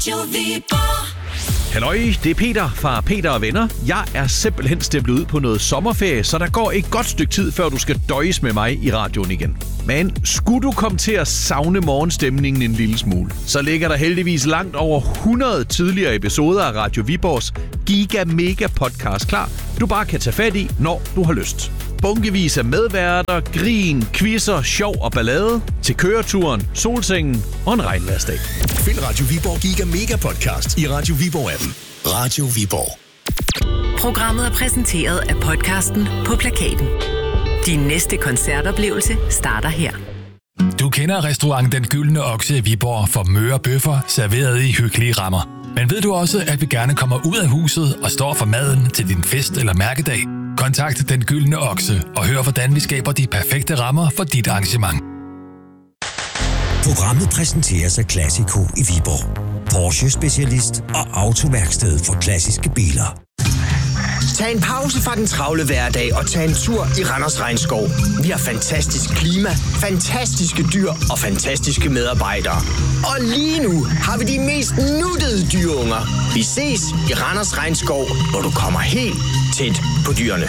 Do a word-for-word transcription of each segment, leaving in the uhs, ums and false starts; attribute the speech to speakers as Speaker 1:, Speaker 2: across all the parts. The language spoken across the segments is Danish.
Speaker 1: Radio Viborg.
Speaker 2: Halløj, det er Peter fra Peter og Venner. Jeg er simpelthen stemplet ud på noget sommerferie, så der går et godt stykke tid, før du skal døjes med mig i radioen igen. Men skulle du komme til at savne morgenstemningen en lille smule, så ligger der heldigvis langt over hundrede tidligere episoder af Radio Viborgs Giga Mega Podcast klar, du bare kan tage fat i, når du har lyst. Bunkevis af medværter, grin, quizzer, sjov og ballade til køreturen, solsengen og en regnværsdag.
Speaker 3: Find Radio Viborg Giga Mega Podcast i Radio Viborg-appen. Radio Viborg.
Speaker 4: Programmet er præsenteret af podcasten På Plakaten. Din næste koncertoplevelse starter her.
Speaker 5: Du kender restaurant Den Gyldne Okse i Viborg for møre bøffer serveret i hyggelige rammer. Men ved du også, at vi gerne kommer ud af huset og står for maden til din fest eller mærkedag? Kontakt Den Gyldne Okse og hør, hvordan vi skaber de perfekte rammer for dit arrangement.
Speaker 6: Programmet præsenteres af Classico i Viborg. Porsche-specialist og autoværksted for klassiske biler.
Speaker 7: Tag en pause fra den travle hverdag og tag en tur i Randers Regnskov. Vi har fantastisk klima, fantastiske dyr og fantastiske medarbejdere. Og lige nu har vi de mest nuttede dyreunger. Vi ses i Randers Regnskov, hvor du kommer helt tæt på dyrene.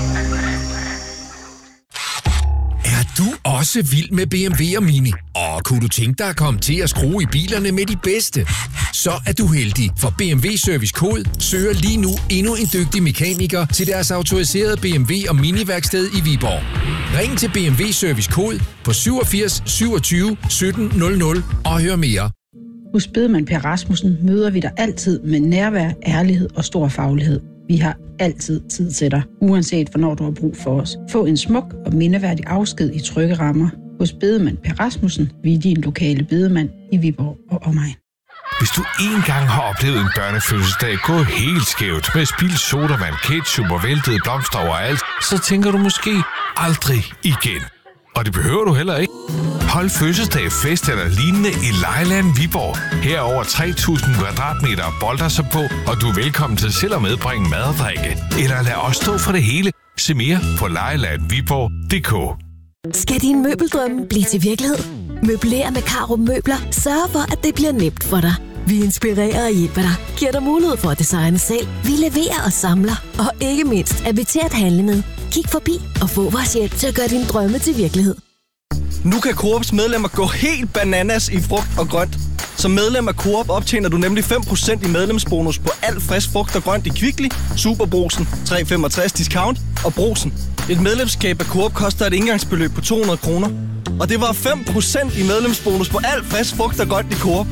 Speaker 8: Er du også vild med B M W og Mini? Og kunne du tænke dig at komme til at skrue i bilerne med de bedste? Så er du heldig, for B M W Service Code søger lige nu endnu en dygtig mekaniker til deres autoriserede B M W og Mini-værksted i Viborg. Ring til B M W Service Code på syvogfirs syvogtyve sytten nul nul og hør mere.
Speaker 9: Hos Bedemand Per Rasmussen møder vi dig altid med nærvær, ærlighed og stor faglighed. Vi har altid tid til dig, uanset hvornår du har brug for os. Få en smuk og mindeværdig afsked i trygge rammer. Hos Bedemand Per Rasmussen, vi er din lokale bedemand i Viborg og omegn.
Speaker 10: Hvis du engang har oplevet en børnefødselsdag gå helt skævt med spildt sodavand, ketchup og væltede blomster overalt, så tænker du måske aldrig igen. Og det behøver du heller ikke. Hold fødselsdag, fest eller lignende i Lejeland Viborg. Her er over tre tusind kvadratmeter bolder sig på, og du er velkommen til selv at medbringe mad og drikke. Eller lad os stå for det hele. Se mere på lejeland viborg punktum d k.
Speaker 11: Skal din møbeldrømme blive til virkelighed? Møbler med Caro Møbler sørger for, at det bliver nemt for dig. Vi inspirerer og hjælper dig, giver dig mulighed for at designe selv. Vi leverer og samler, og ikke mindst er vi til at handle med. Kig forbi og få vores hjælp til at gøre dine drømme til virkelighed.
Speaker 12: Nu kan Coops medlemmer gå helt bananas i frugt og grønt. Som medlem af Coop optjener du nemlig fem procent i medlemsbonus på alt frisk frugt og grønt i Kvickly, Superbrugsen, tre komma femogtres discount og Brugsen. Et medlemskab af Coop koster et engangsbeløb på to hundrede kroner. Og det var fem procent i medlemsbonus på alt frisk frugt og grønt i Coop.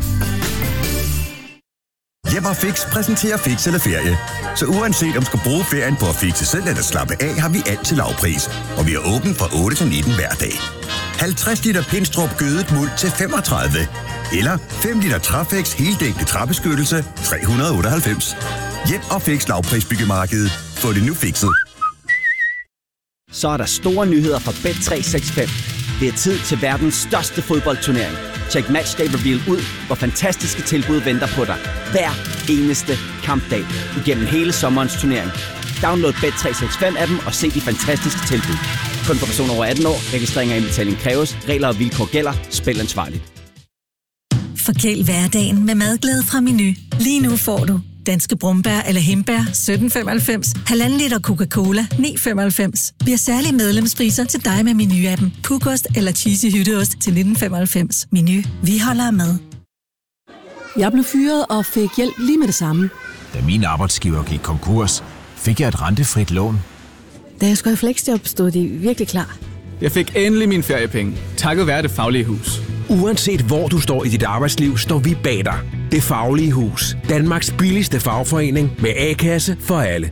Speaker 13: Hjem og Fix præsenterer Fix eller ferie. Så uanset om du skal bruge ferien på at fixe selv eller slappe af, har vi alt til lavpris. Og vi er åbent fra otte til nitten hver dag. halvtreds liter Pinstrup gødet muld til femogtredive. Eller fem liter Trafex heldækkende træbeskyttelse tre hundrede otteoghalvfems. Hjem og Fix lavprisbyggemarkedet. Få det nu fikset.
Speaker 14: Så er der store nyheder fra Bet tre seks fem. Det er tid til verdens største fodboldturnering. Check Matchday Reveal ud, hvor fantastiske tilbud venter på dig. Hver eneste kampdag igennem hele sommerens turnering. Download Bet tre seks fem appen og se de fantastiske tilbud. Kun for personer over atten år. Registrering og indbetaling kræves. Regler og vilkår gælder. Spil ansvarligt.
Speaker 15: Forkæl hverdagen med madglæde fra Meny. Lige nu får du danske brumbær eller hindbær sytten femoghalvfems, halvanden liter Coca-Cola ni femoghalvfems. Vi har særlige medlemspriser til dig med Meny-appen. Pukost eller cheesy hytteost til nitten femoghalvfems. Meny. Vi holder med.
Speaker 16: Jeg blev fyret og fik hjælp lige med det samme.
Speaker 17: Da min arbejdsgiver gik konkurs, fik jeg et rentefrit lån.
Speaker 16: Da jeg skulle i fleksjob, stod de virkelig klar.
Speaker 18: Jeg fik endelig mine feriepenge, takket være Det Faglige Hus.
Speaker 19: Uanset hvor du står i dit arbejdsliv, står vi bag dig. Det Faglige Hus. Danmarks billigste fagforening med A-kasse for alle.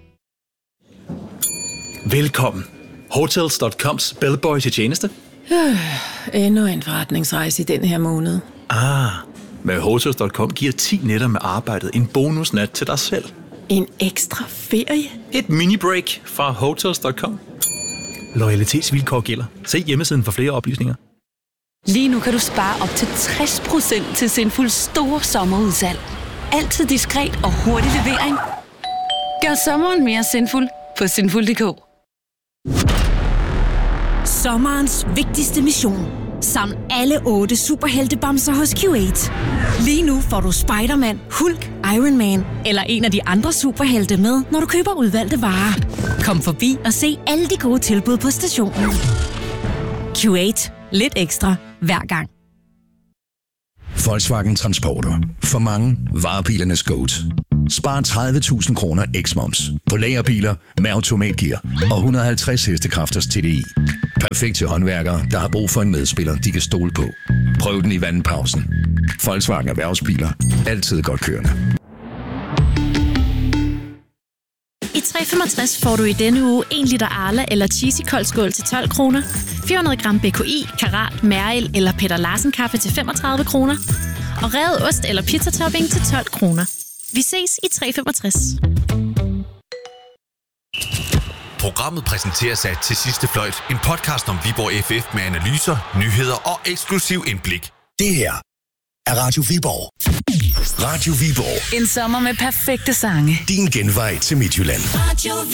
Speaker 20: Velkommen. Hotels punktum coms bellboy til tjeneste.
Speaker 16: Øh, endnu en forretningsrejse i den her måned.
Speaker 20: Ah, med Hotels punktum com giver ti nætter med arbejdet en bonusnat til dig selv.
Speaker 16: En ekstra ferie?
Speaker 20: Et mini-break fra Hotels punktum com. Loyalitetsvilkår gælder. Se hjemmesiden for flere oplysninger.
Speaker 21: Lige nu kan du spare op til tres procent til Sinfuls store sommerudsalg. Altid diskret og hurtig levering. Gør sommeren mere sinful på sinful punktum d k.
Speaker 22: Sommerens vigtigste mission.
Speaker 1: samt alle otte superheltebamser hos Q otte. Lige nu får du Spider-Man, Hulk, Iron Man eller en af de andre superhelte med, når du køber udvalgte varer. Kom forbi og se alle de gode tilbud på stationen. Q otte. Lidt ekstra hver gang.
Speaker 3: Volkswagen Transporter. For mange varebilernes GOAT. Spar tredive tusind kroner eks-moms på lagerbiler med automatgear og et hundrede og halvtreds hestekræfters T D I. Perfekt til håndværkere, der har brug for en medspiller, de kan stole på. Prøv den i vandpausen. Volkswagen Erhvervsbiler. Altid godt kørende.
Speaker 22: I tre femogtres får du i denne uge en liter Arla eller Cheesy koldskål til tolv kroner, fire hundrede gram B K I, Karat, Mærel eller Peter Larsen kaffe til femogtredive kroner, og revet ost eller pizzatopping til tolv kroner. Vi ses i tre femogtres.
Speaker 23: Programmet præsenteres af Til Sidste Fløjt, en podcast om Viborg F F med analyser, nyheder og eksklusiv indblik.
Speaker 3: Det her er Radio Viborg. Radio Viborg.
Speaker 21: En sommer med perfekte sange.
Speaker 3: Din genvej til Midtjylland.
Speaker 21: Radio